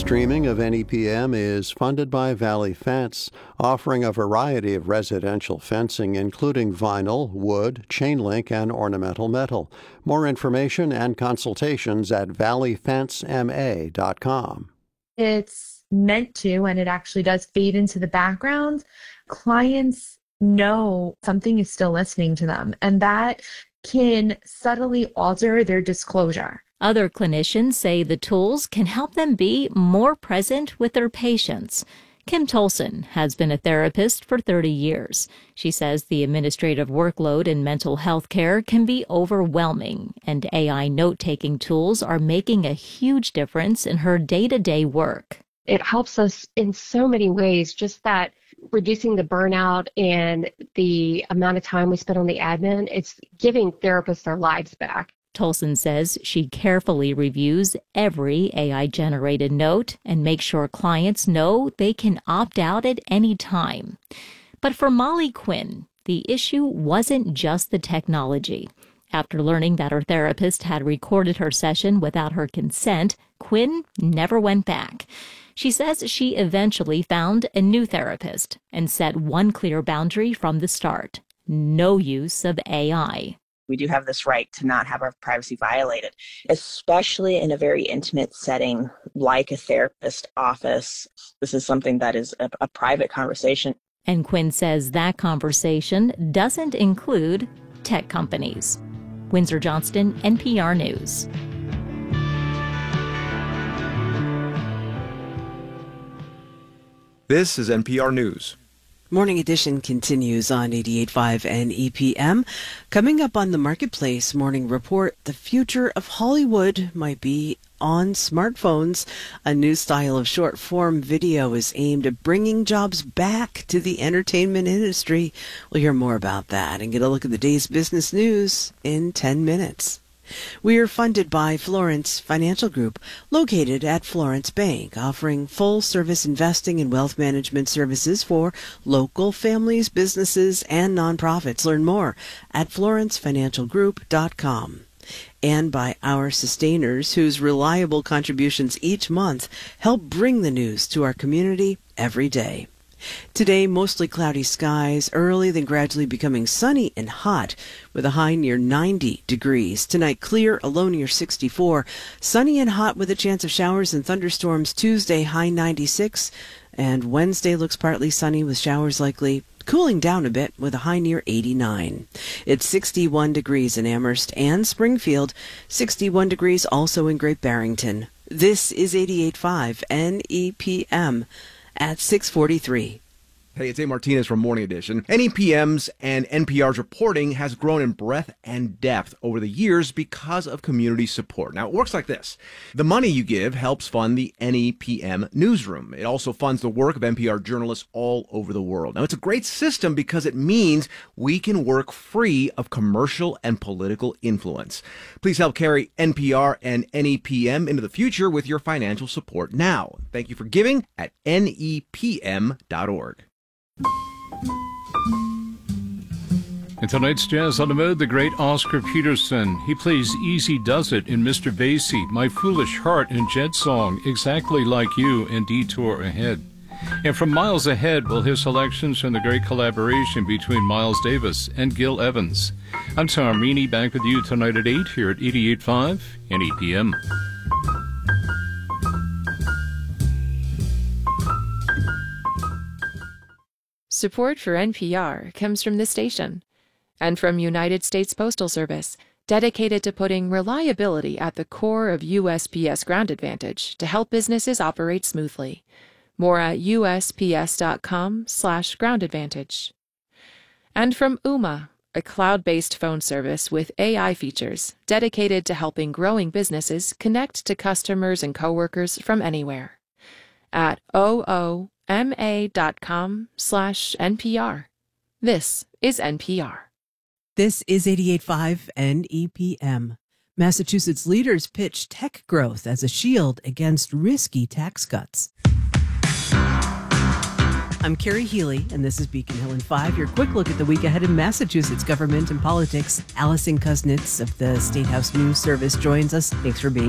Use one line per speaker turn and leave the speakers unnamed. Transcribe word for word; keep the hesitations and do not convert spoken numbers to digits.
streaming of N E P M is funded by Valley Fence, offering a variety of residential fencing, including vinyl, wood, chain link, and ornamental metal. More information and consultations at valley fence m a dot com.
It's meant to, and it actually does fade into the background. Clients know something is still listening to them, and that can subtly alter their disclosure.
Other clinicians say the tools can help them be more present with their patients. Kim Tolson has been a therapist for thirty years. She says the administrative workload in mental health care can be overwhelming, and A I note-taking tools are making a huge difference in her day-to-day work.
It helps us in so many ways, just that reducing the burnout and the amount of time we spend on the admin, it's giving therapists their lives back.
Tolson says she carefully reviews every A I-generated note and makes sure clients know they can opt out at any time. But for Molly Quinn, the issue wasn't just the technology. After learning that her therapist had recorded her session without her consent, Quinn never went back. She says she eventually found a new therapist and set one clear boundary from the start: no use of A I.
We do have this right to not have our privacy violated, especially in a very intimate setting like a therapist office. This is something that is a, a private conversation.
And Quinn says that conversation doesn't include tech companies. Windsor Johnston, N P R News.
This is N P R News.
Morning Edition continues on eighty-eight point five N E P M. Coming up on the Marketplace Morning Report, the future of Hollywood might be on smartphones. A new style of short-form video is aimed at bringing jobs back to the entertainment industry. We'll hear more about that and get a look at the day's business news in ten minutes. We are funded by Florence Financial Group, located at Florence Bank, offering full-service investing and wealth management services for local families, businesses, and nonprofits. Learn more at florence financial group dot com. And by our sustainers, whose reliable contributions each month help bring the news to our community every day. Today, mostly cloudy skies, early then gradually becoming sunny and hot with a high near ninety degrees. Tonight, clear, a low near sixty-four. Sunny and hot with a chance of showers and thunderstorms. Tuesday, high ninety-six. And Wednesday looks partly sunny with showers likely. Cooling down a bit with a high near eighty-nine. It's sixty-one degrees in Amherst and Springfield. sixty-one degrees also in Great Barrington. This is eighty-eight point five N E P M. At six forty-three.
Hey, it's A. Martinez from Morning Edition. N E P M's and N P R's reporting has grown in breadth and depth over the years because of community support. Now, it works like this. The money you give helps fund the N E P M newsroom. It also funds the work of N P R journalists all over the world. Now, it's a great system because it means we can work free of commercial and political influence. Please help carry N P R and N E P M into the future with your financial support now. Thank you for giving at N E P M dot org.
In tonight's Jazz on the Mode, the great Oscar Peterson. He plays Easy Does It in Mister Vasey, My Foolish Heart in Jet Song, Exactly Like You in Detour Ahead. And from Miles Ahead, we'll hear selections from the great collaboration between Miles Davis and Gil Evans. I'm Tom Meany, back with you tonight at eight here at eighty-eight point five N E P M.
Support for N P R comes from this station and from United States Postal Service, dedicated to putting reliability at the core of U S P S Ground Advantage to help businesses operate smoothly. More at U S P S dot com slash ground advantage. And from Ooma, a cloud-based phone service with A I features dedicated to helping growing businesses connect to customers and coworkers from anywhere. At O O M A dot com slash N P R. This is N P R.
This is eighty-eight point five N E P M. Massachusetts leaders pitch tech growth as a shield against risky tax cuts. I'm Carrie Healy, and this is Beacon Hill in five, your quick look at the week ahead in Massachusetts government and politics. Allison Kuznets of the State House News Service joins us. Thanks for being